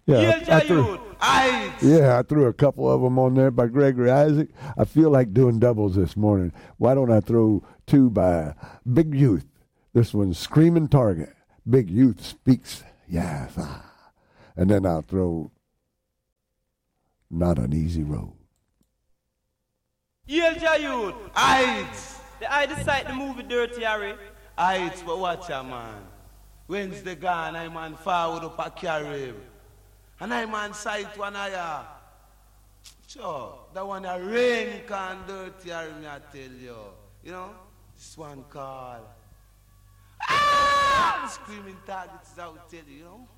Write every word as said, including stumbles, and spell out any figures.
Yeah, I, I threw, yeah, I threw a couple of them on there by Gregory Isaac. I feel like doing doubles this morning. Why don't I throw two by Big Youth? This one's Screaming Target. Big Youth Speaks. Yes. Ah. And then I'll throw Not an Easy Road. Yeah, youth. Aight. The I decide the movie Dirty Harry. Aight, but watch ya, man. Wednesday gone, I man forward up a carib. And I man sight one of ya. Sure, that one a rain can dirty Harry, me I tell you. You know, this one call. Ah! Screaming targets, I will tell you, you know.